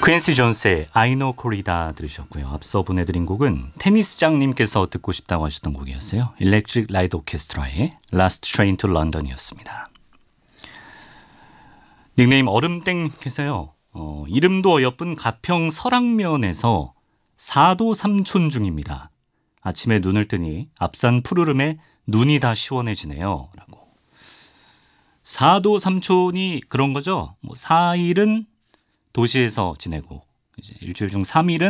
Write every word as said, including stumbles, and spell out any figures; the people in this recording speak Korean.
퀸시 존스의 I Know Corrida 들으셨고요. 앞서 보내드린 곡은 테니스장님께서 듣고 싶다고 하셨던 곡이었어요. Electric Light Orchestra의 Last Train to London이었습니다. 닉네임 얼음땡께서요. 어, 이름도 어여쁜 가평 설악면에서 사도 삼촌 중입니다. 아침에 눈을 뜨니 앞산 푸르름에 눈이 다 시원해지네요. 라고. 사도 삼촌이 그런 거죠. 뭐 사 일은 도시에서 지내고 이제 일주일 중 삼 일은